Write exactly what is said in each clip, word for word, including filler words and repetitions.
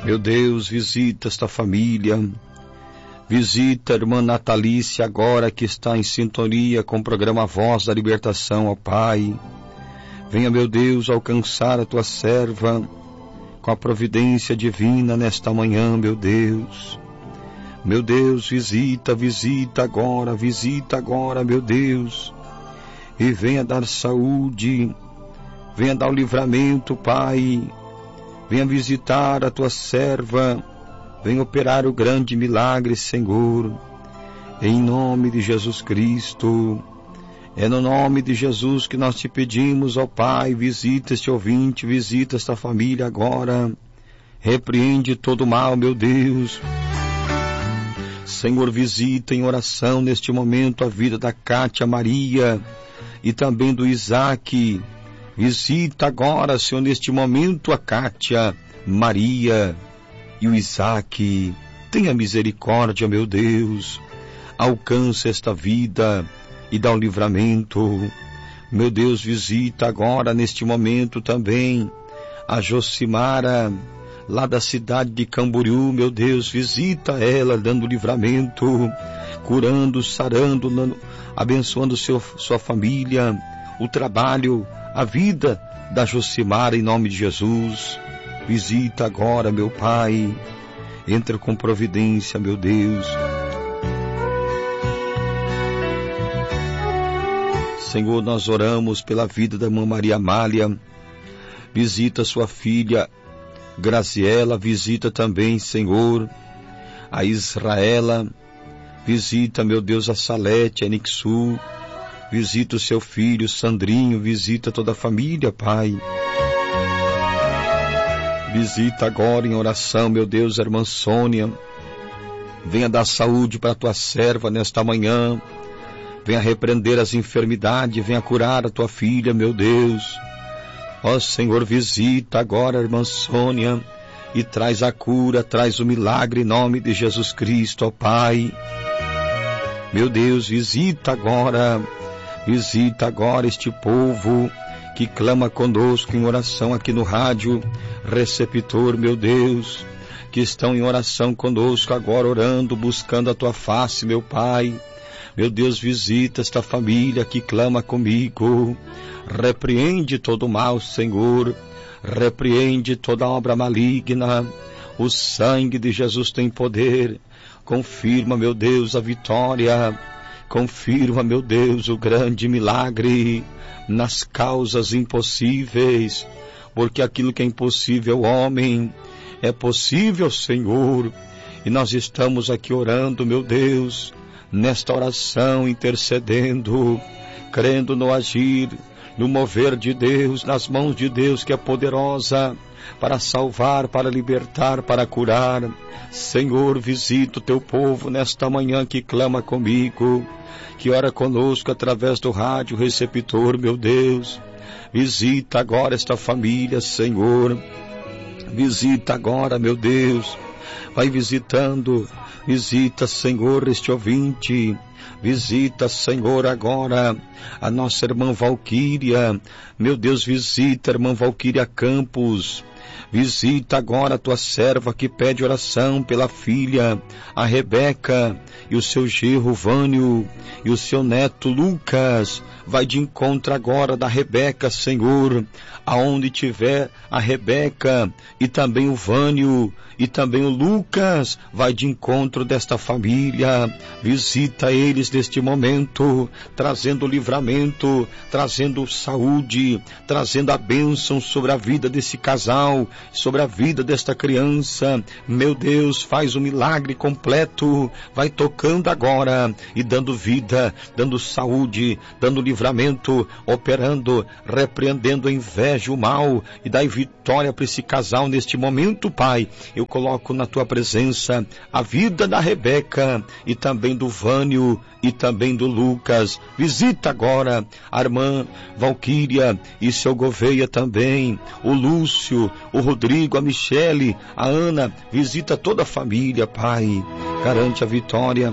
Meu Deus, visita esta família. Visita a irmã Natalícia agora que está em sintonia com o programa Voz da Libertação, ó Pai. Venha, meu Deus, alcançar a tua serva com a providência divina nesta manhã, meu Deus. Meu Deus, visita, visita agora, visita agora, meu Deus. E venha dar saúde, venha dar o livramento, Pai. Venha visitar a tua serva, venha operar o grande milagre, Senhor. Em nome de Jesus Cristo. É no nome de Jesus que nós te pedimos, ó Pai, visita este ouvinte, visita esta família agora. Repreende todo o mal, meu Deus. Senhor, visita em oração neste momento a vida da Cátia Maria e também do Isaac. Visita agora, Senhor, neste momento a Cátia Maria e o Isaac. Tenha misericórdia, meu Deus. Alcança esta vida e dá um livramento. Meu Deus, visita agora neste momento também a Josimara, lá da cidade de Camboriú. Meu Deus, visita ela dando livramento, curando, sarando, abençoando seu, sua família, o trabalho, a vida da Josimara em nome de Jesus. Visita agora, meu Pai, entra com providência, meu Deus. Senhor, nós oramos pela vida da irmã Maria Amália. Visita sua filha Graziela, visita também, Senhor, a Israela. Visita, meu Deus, a Salete, a Nixu. Visita o seu filho Sandrinho, visita toda a família, Pai. Visita agora em oração, meu Deus, a irmã Sônia. Venha dar saúde para a tua serva nesta manhã. Venha repreender as enfermidades, venha curar a tua filha, meu Deus. Ó Senhor, visita agora a irmã Sônia e traz a cura, traz o milagre em nome de Jesus Cristo, ó Pai. Meu Deus, visita agora, visita agora este povo que clama conosco em oração aqui no rádio receptor, meu Deus, que estão em oração conosco agora, orando, buscando a tua face, meu Pai. Meu Deus, visita esta família que clama comigo. Repreende todo o mal, Senhor. Repreende toda obra maligna. O sangue de Jesus tem poder. Confirma, meu Deus, a vitória. Confirma, meu Deus, o grande milagre nas causas impossíveis. Porque aquilo que é impossível ao homem é possível, Senhor. E nós estamos aqui orando, meu Deus, nesta oração, intercedendo, crendo no agir, no mover de Deus, nas mãos de Deus que é poderosa para salvar, para libertar, para curar. Senhor, visita o teu povo nesta manhã que clama comigo, que ora conosco através do rádio receptor, meu Deus. Visita agora esta família, Senhor. Visita agora, meu Deus. Vai visitando. Visita, Senhor, este ouvinte. Visita, Senhor, agora a nossa irmã Valquíria. Meu Deus, visita a irmã Valquíria Campos. Visita agora a tua serva que pede oração pela filha, a Rebeca, e o seu genro Vânio, e o seu neto Lucas. Vai de encontro agora da Rebeca, Senhor, aonde tiver a Rebeca, e também o Vânio, e também o Lucas, vai de encontro desta família. Visita eles neste momento, trazendo livramento, trazendo saúde, trazendo a bênção sobre a vida desse casal, sobre a vida desta criança. Meu Deus, faz um milagre completo, vai tocando agora e dando vida, dando saúde, dando livramento, operando, repreendendo a inveja, o mal, e dai vitória para esse casal neste momento, Pai. Eu coloco na tua presença a vida da Rebeca e também do Vânio e também do Lucas. Visita agora a irmã Valquíria e seu Gouveia também, o Lúcio, o Rodrigo, a Michele, a Ana. Visita toda a família, Pai. Garante a vitória,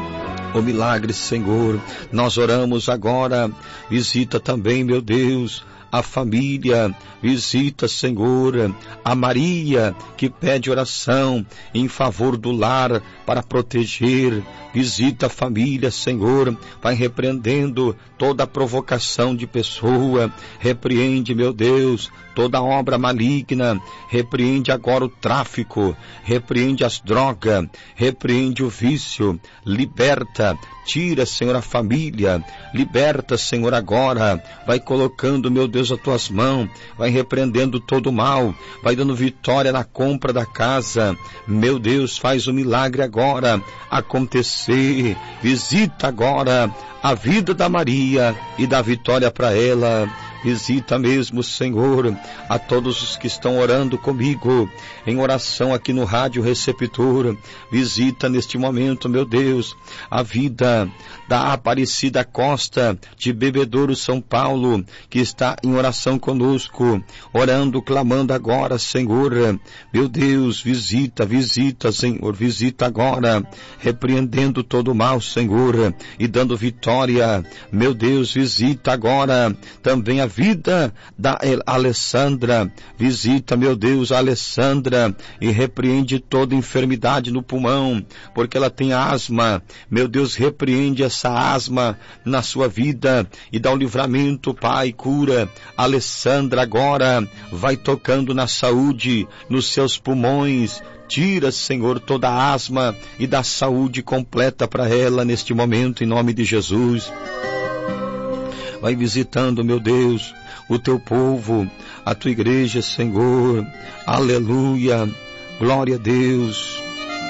o milagre, Senhor. Nós oramos agora. Visita também, meu Deus, a família, visita, Senhor, a Maria, que pede oração em favor do lar para proteger, visita a família, Senhor, vai repreendendo toda a provocação de pessoa, repreende, meu Deus, toda obra maligna, repreende agora o tráfico, repreende as drogas, repreende o vício, liberta, tira, Senhor, a família, liberta, Senhor, agora, vai colocando, meu Deus, as tuas mãos, vai repreendendo todo o mal, vai dando vitória na compra da casa, meu Deus, faz o milagre agora acontecer, visita agora a vida da Maria e dá vitória para ela. Visita mesmo, Senhor, a todos os que estão orando comigo, em oração aqui no Rádio Receptor. Visita neste momento, meu Deus, a vida da Aparecida Costa, de Bebedouro, São Paulo, que está em oração conosco, orando, clamando agora, Senhor. Meu Deus, visita, visita, Senhor, visita agora, repreendendo todo o mal, Senhor, e dando vitória. Meu Deus, visita agora também a vida da Alessandra, visita, meu Deus, a Alessandra e repreende toda enfermidade no pulmão, porque ela tem asma. Meu Deus, repreende essa asma na sua vida e dá o livramento, Pai, cura. A Alessandra agora vai tocando na saúde, nos seus pulmões. Tira, Senhor, toda a asma e dá saúde completa para ela neste momento, em nome de Jesus. Vai visitando, meu Deus, o teu povo, a tua igreja, Senhor. Aleluia. Glória a Deus.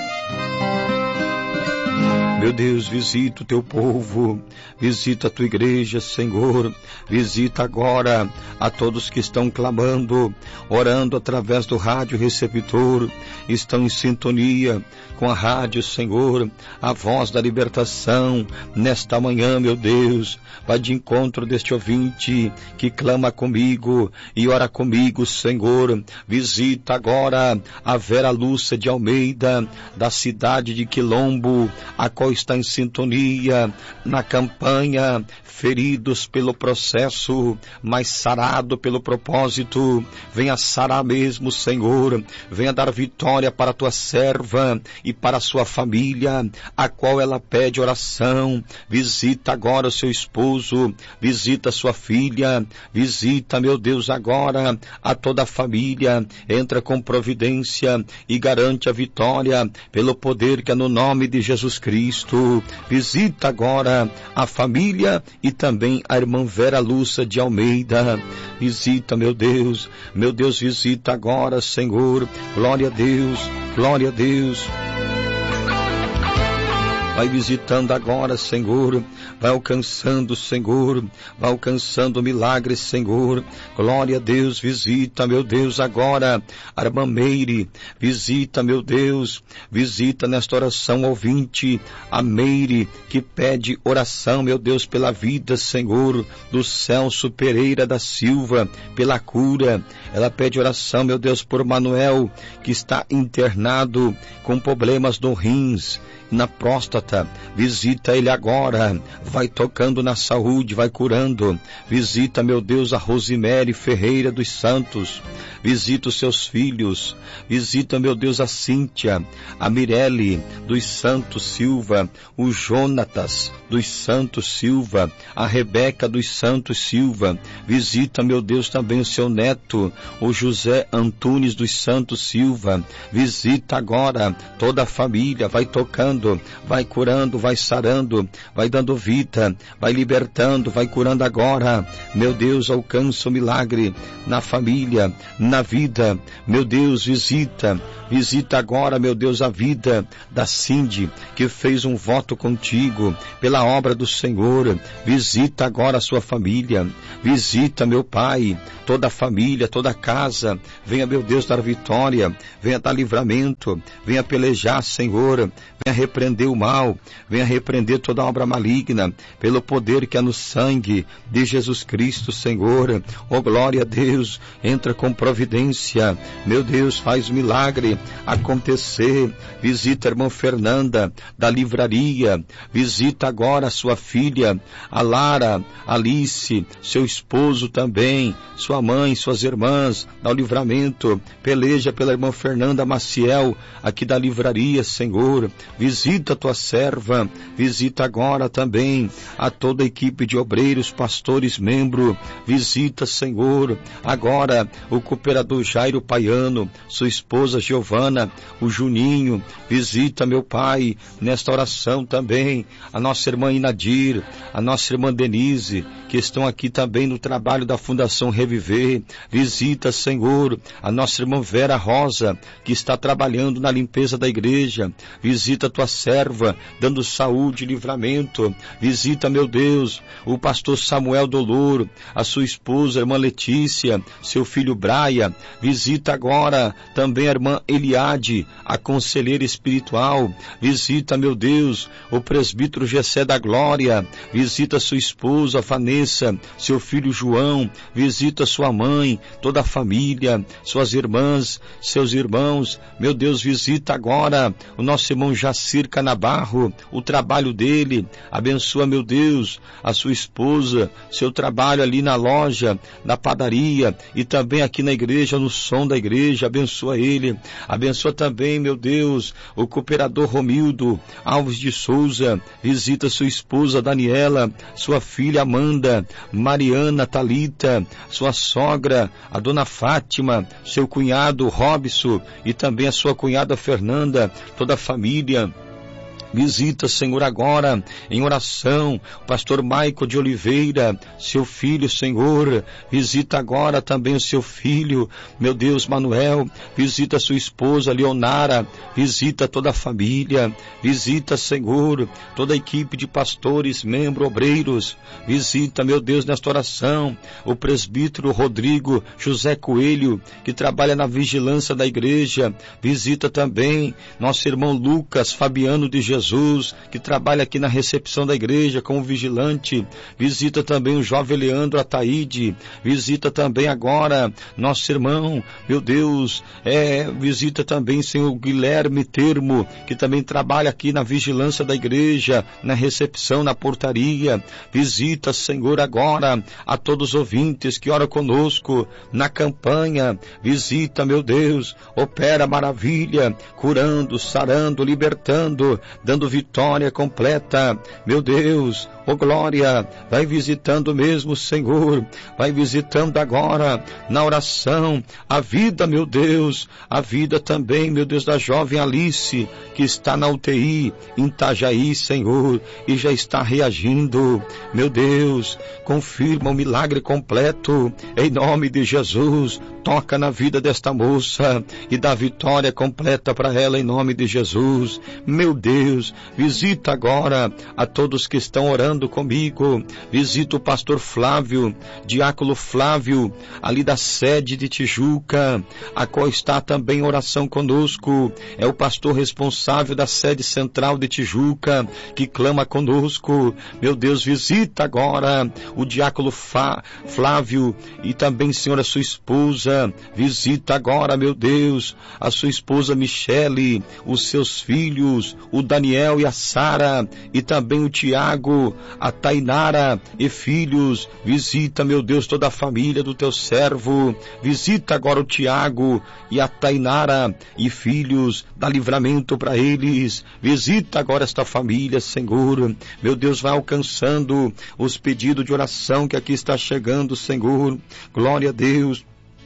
Meu Deus, visita o teu povo, visita a tua igreja, Senhor, visita agora a todos que estão clamando, orando através do rádio receptor, estão em sintonia com a rádio, Senhor, a voz da libertação, nesta manhã, meu Deus, vai de encontro deste ouvinte que clama comigo e ora comigo, Senhor. Visita agora a Vera Lúcia de Almeida, da cidade de Quilombo, a qual está em sintonia na campanha Feridos pelo Processo, mas sarado pelo propósito. Venha sarar mesmo, Senhor, venha dar vitória para a tua serva e para a sua família, a qual ela pede oração. Visita agora o seu esposo, visita a sua filha, visita, meu Deus, agora a toda a família, entra com providência e garante a vitória pelo poder que é no nome de Jesus Cristo. Visita agora a família e também a irmã Vera Lúcia de Almeida. Visita, meu Deus, meu Deus, visita agora, Senhor. Glória a Deus, glória a Deus. Vai visitando agora, Senhor, vai alcançando, Senhor, vai alcançando milagres, Senhor. Glória a Deus, visita, meu Deus, agora a irmã Meire, visita, meu Deus, visita nesta oração ouvinte, a Meire, que pede oração, meu Deus, pela vida, Senhor, do Celso Pereira da Silva, pela cura. Ela pede oração, meu Deus, por Manuel, que está internado com problemas no rins, na próstata. Visita ele agora, vai tocando na saúde, vai curando. Visita, meu Deus, a Rosimere Ferreira dos Santos, visita os seus filhos, visita, meu Deus, a Cíntia, a Mirelle dos Santos Silva, o Jonatas dos Santos Silva, a Rebeca dos Santos Silva. Visita, meu Deus, também o seu neto, o José Antunes dos Santos Silva. Visita agora toda a família, vai tocando, vai curando, vai sarando, vai dando vida, vai libertando, vai curando agora. Meu Deus, alcança o milagre na família, na vida. Meu Deus, visita, visita agora, meu Deus, a vida da Cindy, que fez um voto contigo pela obra do Senhor. Visita agora a sua família, visita, meu Pai, toda a família, toda a casa. Venha, meu Deus, dar vitória, venha dar livramento, venha pelejar, Senhor, venha repreender o mal, mal, venha repreender toda obra maligna, pelo poder que há no sangue de Jesus Cristo, Senhor. Oh, glória a Deus, entra com providência, meu Deus, faz milagre acontecer. Visita a irmã Fernanda da livraria, visita agora a sua filha, a Lara, Alice, seu esposo também, sua mãe, suas irmãs, dá o livramento, peleja pela irmã Fernanda Maciel, aqui da livraria, Senhor. Visita a tua serva, visita agora também a toda a equipe de obreiros, pastores, membro, visita, Senhor, agora o cooperador Jairo Paiano, sua esposa Giovana, o Juninho, visita, meu Pai, nesta oração também, a nossa irmã Inadir, a nossa irmã Denise, que estão aqui também no trabalho da Fundação Reviver. Visita, Senhor, a nossa irmã Vera Rosa, que está trabalhando na limpeza da igreja. Visita a tua serva, dando saúde e livramento. Visita, meu Deus, o pastor Samuel Dolor, a sua esposa, a irmã Letícia, seu filho Braia. Visita agora também a irmã Eliade, a conselheira espiritual. Visita, meu Deus, o presbítero Gessé da Glória. Visita sua esposa, Vanessa, seu filho João. Visita sua mãe, toda a família, suas irmãs, seus irmãos. Meu Deus, visita agora o nosso irmão Jacir Canabarro, o trabalho dele. Abençoa, meu Deus, a sua esposa, seu trabalho ali na loja, na padaria e também aqui na igreja, no som da igreja. Abençoa ele. Abençoa também, meu Deus, o cooperador Romildo Alves de Souza. Visita sua esposa Daniela, sua filha Amanda, Mariana Talita, sua sogra, a dona Fátima, seu cunhado Robson e também a sua cunhada Fernanda, toda a família. Visita, Senhor, agora, em oração, o pastor Maico de Oliveira, seu filho, Senhor. Visita agora também o seu filho, meu Deus, Manuel. Visita sua esposa, Leonara. Visita toda a família. Visita, Senhor, toda a equipe de pastores, membros, obreiros. Visita, meu Deus, nesta oração, o presbítero Rodrigo José Coelho, que trabalha na vigilância da igreja. Visita também nosso irmão Lucas Fabiano de Jesus. Jesus, que trabalha aqui na recepção da igreja como vigilante. Visita também o jovem Leandro Ataíde. Visita também agora nosso irmão, meu Deus, é, visita também Senhor Guilherme Termo, que também trabalha aqui na vigilância da igreja, na recepção, na portaria. Visita, Senhor, agora a todos os ouvintes que oram conosco na campanha. Visita, meu Deus, opera maravilha, curando, sarando, libertando, dando vitória completa. Meu Deus, oh glória, vai visitando mesmo, Senhor, vai visitando agora na oração a vida, meu Deus, a vida também, meu Deus, da jovem Alice, que está na U T I em Itajaí, Senhor, e já está reagindo. Meu Deus, confirma o milagre completo em nome de Jesus. Toca na vida desta moça e dá vitória completa para ela em nome de Jesus. Meu Deus, visita agora a todos que estão orando comigo. Visita o pastor Flávio, diácono Flávio, ali da sede de Tijuca, a qual está também em oração conosco. É o pastor responsável da sede central de Tijuca, que clama conosco. Meu Deus, visita agora o diácono Fá, Flávio e também, Senhor, a sua esposa. Visita agora, meu Deus, a sua esposa Michele, os seus filhos, o Daniel e a Sara, e também o Tiago, a Tainara e filhos. Visita, meu Deus, toda a família do teu servo. Visita agora o Tiago e a Tainara e filhos, dá livramento para eles. Visita agora esta família, Senhor. Meu Deus, vai alcançando os pedidos de oração que aqui está chegando, Senhor. Glória a Deus.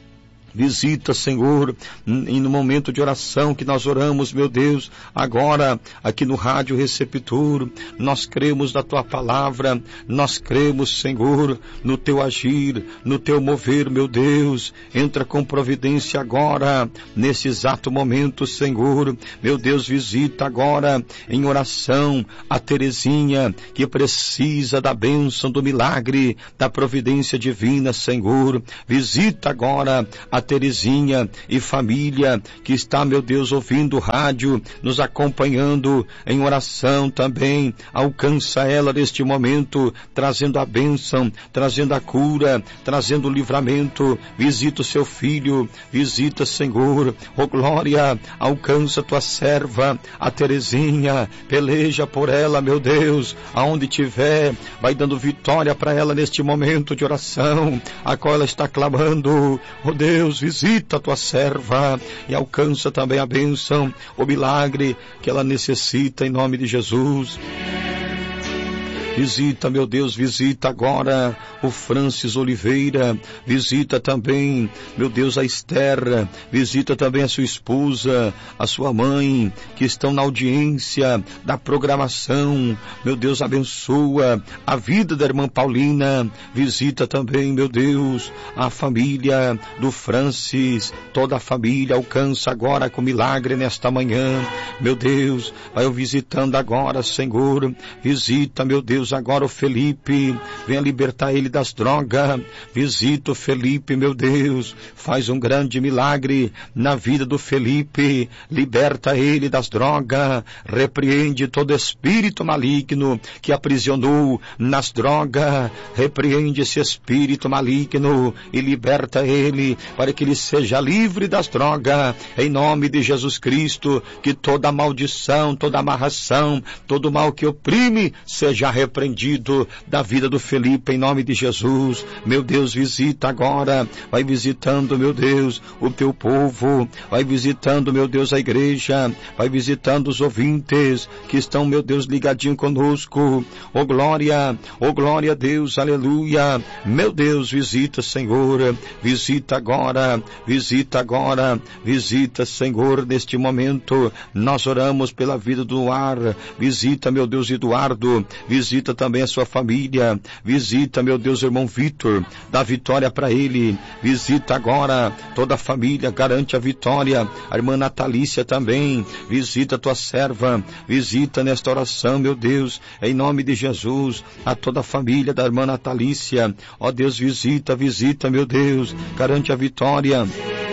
Visita, Senhor, e no momento de oração que nós oramos, meu Deus, agora aqui no Rádio Receptor, nós cremos na Tua Palavra, nós cremos, Senhor, no Teu agir, no Teu mover, meu Deus. Entra com providência agora, nesse exato momento, Senhor. Meu Deus, visita agora em oração a Terezinha, que precisa da bênção, do milagre, da providência divina, Senhor. Visita agora a Terezinha e família que está, meu Deus, ouvindo o rádio, nos acompanhando em oração também. Alcança ela neste momento, trazendo a bênção, trazendo a cura, trazendo o livramento. Visita o seu filho, visita, Senhor, oh glória, alcança tua serva, a Terezinha, peleja por ela, meu Deus, aonde tiver, vai dando vitória para ela neste momento de oração, a qual ela está clamando. Oh Deus, visita a tua serva e alcança também a bênção, o milagre que ela necessita, em nome de Jesus. Visita, meu Deus, visita agora o Francis Oliveira, visita também, meu Deus, a Esther, visita também a sua esposa, a sua mãe, que estão na audiência da programação. Meu Deus, abençoa a vida da irmã Paulina, visita também, meu Deus, a família do Francis, toda a família, alcança agora com milagre nesta manhã. Meu Deus, vai eu visitando agora, Senhor, visita, meu Deus, agora o Felipe, venha libertar ele das drogas. Visita o Felipe, meu Deus, faz um grande milagre na vida do Felipe, liberta ele das drogas, repreende todo espírito maligno que aprisionou nas drogas, repreende esse espírito maligno e liberta ele para que ele seja livre das drogas, em nome de Jesus Cristo. Que toda maldição, toda amarração, todo mal que oprime seja repreendido da vida do Felipe, em nome de Jesus. Meu Deus, visita agora, vai visitando, meu Deus, o teu povo, vai visitando, meu Deus, a igreja, vai visitando os ouvintes que estão, meu Deus, ligadinho conosco. Oh glória, oh glória a Deus, aleluia. Meu Deus, visita, Senhor, visita agora, visita agora, visita, Senhor, neste momento. Nós oramos pela vida do ar, visita, meu Deus, Eduardo, visita também a sua família, visita, meu Deus, o irmão Vitor, dá vitória para ele, visita agora toda a família, garante a vitória, a irmã Natalícia também, visita a tua serva, visita nesta oração, meu Deus, em nome de Jesus, a toda a família da irmã Natalícia, ó Deus, visita, visita, meu Deus, garante a vitória.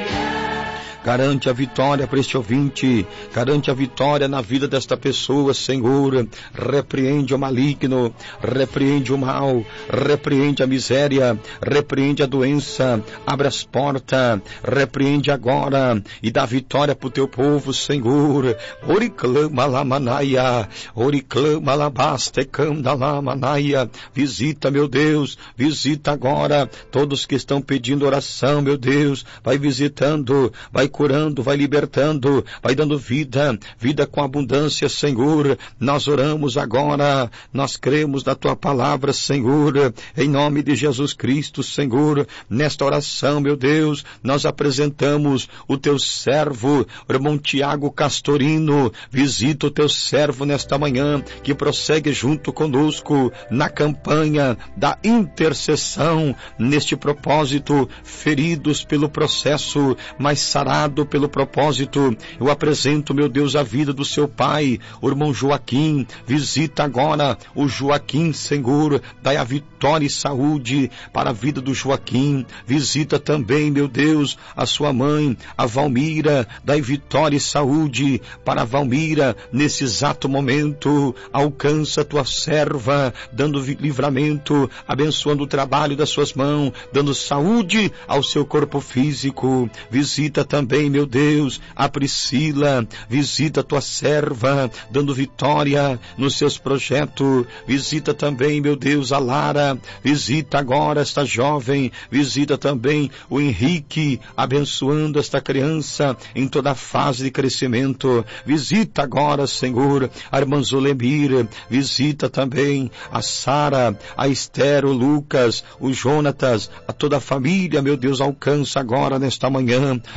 Garante a vitória para este ouvinte, garante a vitória na vida desta pessoa, Senhor. Repreende o maligno, repreende o mal, repreende a miséria, repreende a doença, abre as portas, repreende agora e dá vitória para o teu povo, Senhor. Oriclama lamanaia, oriclama labaste canda lamanaia. Visita, meu Deus, visita agora todos que estão pedindo oração, meu Deus, vai visitando, vai curando, vai libertando, vai dando vida, vida com abundância, Senhor. Nós oramos agora, nós cremos na tua palavra, Senhor, em nome de Jesus Cristo, Senhor. Nesta oração, meu Deus, nós apresentamos o teu servo, o irmão Tiago Castorino. Visita o teu servo nesta manhã, que prossegue junto conosco na campanha da intercessão, neste propósito, feridos pelo processo, mas sarados pelo propósito. Eu apresento, meu Deus, a vida do seu pai, o irmão Joaquim. Visita agora o Joaquim, Senhor, dai a vitória e saúde para a vida do Joaquim. Visita também, meu Deus, a sua mãe, a Valmira, dai vitória e saúde para a Valmira nesse exato momento. Alcança a tua serva, dando livramento, abençoando o trabalho das suas mãos, dando saúde ao seu corpo físico. Visita também, meu Deus, a Priscila, visita a tua serva, dando vitória nos seus projetos. Visita também, meu Deus, a Lara, visita agora esta jovem, visita também o Henrique, abençoando esta criança em toda a fase de crescimento. Visita agora, Senhor, a irmã Zolemir, visita também a Sara, a Esther, o Lucas, o Jonatas, a toda a família, meu Deus, alcança agora nesta manhã, dá a vitória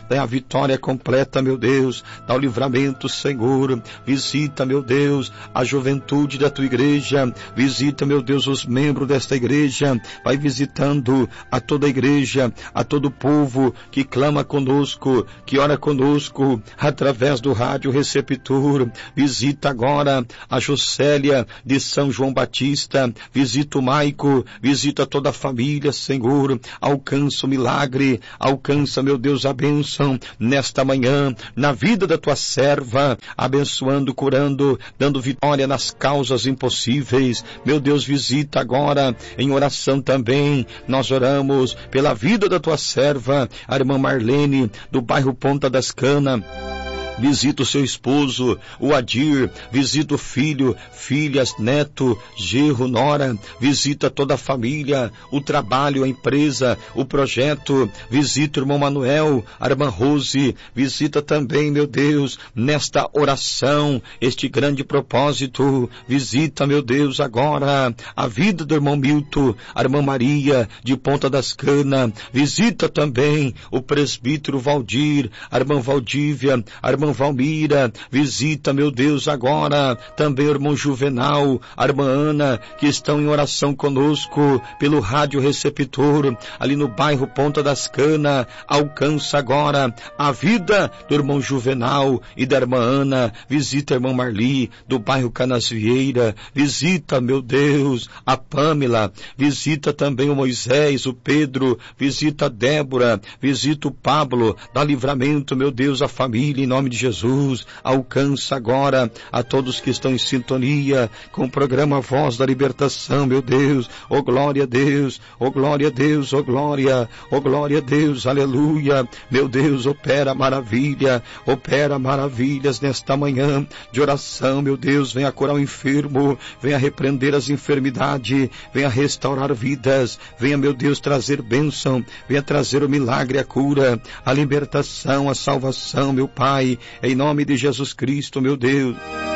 vitória completa, meu Deus, dá o livramento, Senhor. Visita, meu Deus, a juventude da tua igreja, visita, meu Deus, os membros desta igreja, vai visitando a toda a igreja, a todo o povo que clama conosco, que ora conosco, através do rádio receptor. Visita agora a Jocélia de São João Batista, visita o Maico, visita toda a família, Senhor, alcança o milagre, alcança, meu Deus, a bênção nesta manhã, na vida da tua serva, abençoando, curando, dando vitória nas causas impossíveis. Meu Deus, visita agora, em oração também, nós oramos pela vida da tua serva, a irmã Marlene, do bairro Ponta das Canas. Visita o seu esposo, o Adir, visita o filho, filhas, neto, genro, nora, visita toda a família, o trabalho, a empresa, o projeto, visita o irmão Manuel, a irmã Rose, visita também, meu Deus, nesta oração, este grande propósito, visita, meu Deus, agora a vida do irmão Milton, a irmã Maria, de Ponta das Canas, visita também o presbítero Valdir, a irmã Valdívia, a irmã Valmira, visita, meu Deus, agora também o irmão Juvenal, a irmã Ana, que estão em oração conosco pelo rádio receptor, ali no bairro Ponta das Canas. Alcança agora a vida do irmão Juvenal e da irmã Ana, visita a irmã Marli, do bairro Canasvieira, visita, meu Deus, a Pâmela, visita também o Moisés, o Pedro, visita a Débora, visita o Pablo, dá livramento, meu Deus, a família, em nome de Jesus. Alcança agora a todos que estão em sintonia com o programa Voz da Libertação, meu Deus. Oh glória a Deus, oh glória a Deus, oh glória, oh glória a Deus, aleluia. Meu Deus, opera maravilha, opera maravilhas nesta manhã de oração, meu Deus. Venha curar o enfermo, venha repreender as enfermidades, venha restaurar vidas, venha, meu Deus, trazer bênção, venha trazer o milagre, a cura, a libertação, a salvação, meu Pai, em nome de Jesus Cristo, meu Deus.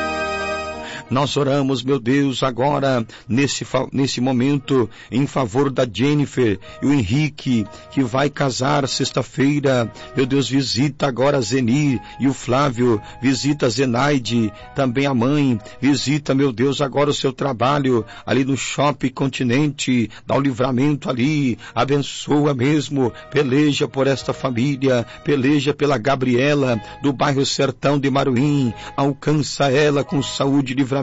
Nós oramos, meu Deus, agora, nesse, nesse momento, em favor da Jennifer e o Henrique, que vai casar sexta-feira. Meu Deus, visita agora a Zeni e o Flávio, visita a Zenaide, também a mãe, visita, meu Deus, agora o seu trabalho, ali no Shopping Continente, dá o livramento ali, abençoa mesmo, peleja por esta família, peleja pela Gabriela, do bairro Sertão de Maruim, alcança ela com saúde e livramento.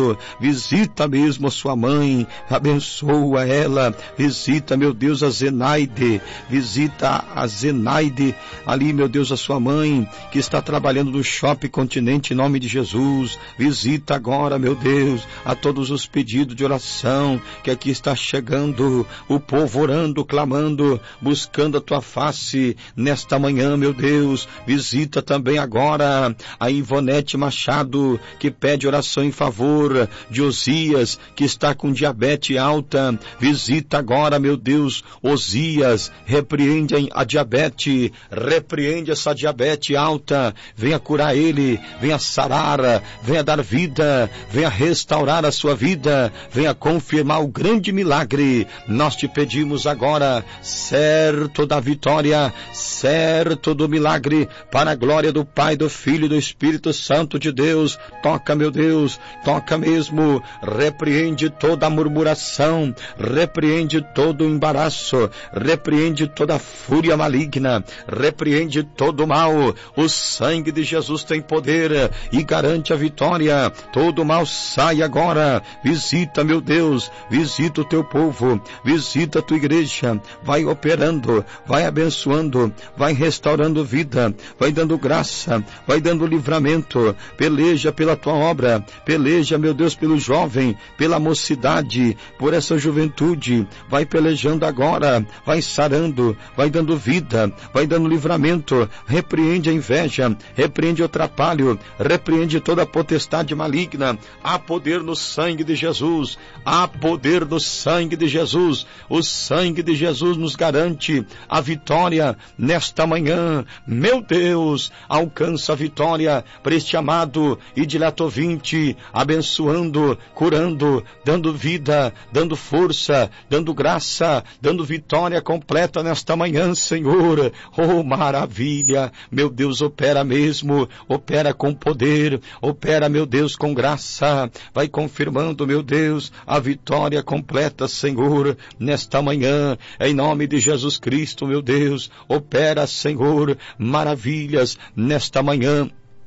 Visita mesmo a sua mãe, abençoa ela, visita, meu Deus, a Zenaide, visita a Zenaide, ali, meu Deus, a sua mãe, que está trabalhando no Shopping Continente, em nome de Jesus. Visita agora, meu Deus, a todos os pedidos de oração, que aqui está chegando, o povo orando, clamando, buscando a tua face, nesta manhã, meu Deus. Visita também agora a Ivonete Machado, que pede oração em favor de Osias, que está com diabetes alta. Visita agora, meu Deus, Osias, repreende a diabetes, repreende essa diabetes alta, venha curar ele, venha sarar, venha dar vida, venha restaurar a sua vida, venha confirmar o grande milagre. Nós te pedimos agora, certo da vitória, certo do milagre, para a glória do Pai, do Filho e do Espírito Santo de Deus. Toca, meu Deus, toca mesmo, repreende toda a murmuração, repreende todo o embaraço, repreende toda a fúria maligna, repreende todo o mal. O sangue de Jesus tem poder e garante a vitória. Todo o mal sai agora. Visita, meu Deus, visita o teu povo, visita a tua igreja, vai operando, vai abençoando, vai restaurando vida, vai dando graça, vai dando livramento. Peleja pela tua obra, peleja, meu Deus, pelo jovem, pela mocidade, por essa juventude, vai pelejando agora, vai sarando, vai dando vida, vai dando livramento. Repreende a inveja, repreende o atrapalho, repreende toda a potestade maligna. Há poder no sangue de Jesus, há poder no sangue de Jesus. O sangue de Jesus nos garante a vitória nesta manhã. Meu Deus, alcança a vitória para este amado e dileto ouvinte, abençoando, curando, dando vida, dando força, dando graça, dando vitória completa nesta manhã, Senhor. Oh, maravilha, meu Deus, opera mesmo, opera com poder, opera, meu Deus, com graça, vai confirmando, meu Deus, a vitória completa, Senhor, nesta manhã, em nome de Jesus Cristo, meu Deus, opera, Senhor, maravilhas nesta manhã.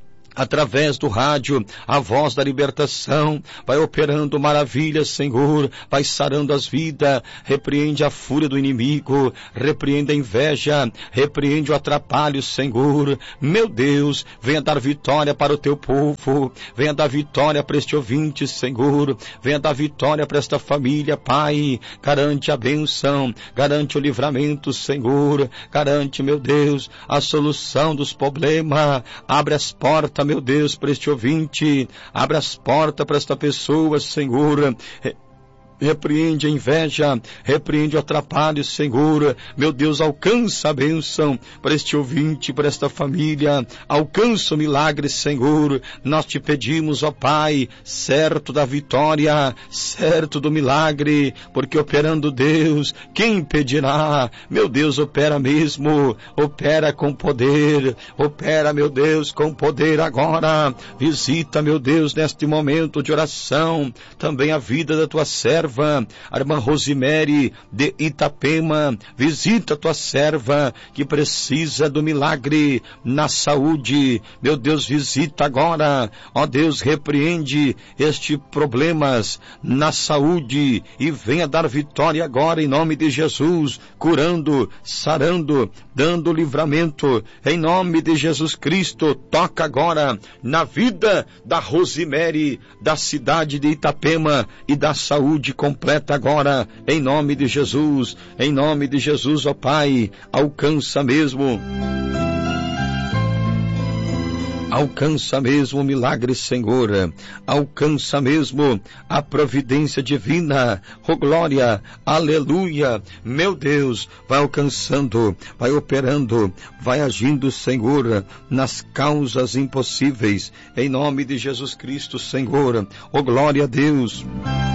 Através do rádio, a voz da libertação, vai operando maravilhas, Senhor, vai sarando as vidas, repreende a fúria do inimigo, repreende a inveja, repreende o atrapalho, Senhor. Meu Deus, venha dar vitória para o teu povo, venha dar vitória para este ouvinte, Senhor, venha dar vitória para esta família, Pai, garante a bênção, garante o livramento, Senhor, garante, meu Deus, a solução dos problemas, abre as portas, meu Deus, para este ouvinte, abre as portas para esta pessoa, Senhor. Repreende a inveja, repreende o atrapalho, Senhor. Meu Deus, alcança a bênção para este ouvinte, para esta família. Alcança o milagre, Senhor. Nós te pedimos, ó Pai, certo da vitória, certo do milagre, porque operando Deus, quem impedirá? Meu Deus, opera mesmo, opera com poder, opera, meu Deus, com poder agora. Visita, meu Deus, neste momento de oração, também a vida da tua serva, a irmã Rosimere de Itapema. Visita a tua serva que precisa do milagre na saúde. Meu Deus, visita agora, ó Deus, repreende estes problemas na saúde e venha dar vitória agora em nome de Jesus, curando, sarando, dando livramento em nome de Jesus Cristo. Toca agora na vida da Rosimere, da cidade de Itapema e da saúde completa agora, em nome de Jesus, em nome de Jesus, ó Pai, alcança mesmo, alcança mesmo o milagre, Senhor, alcança mesmo a providência divina, oh glória, aleluia, meu Deus, vai alcançando, vai operando, vai agindo, Senhor, nas causas impossíveis, em nome de Jesus Cristo, Senhor, oh glória a Deus.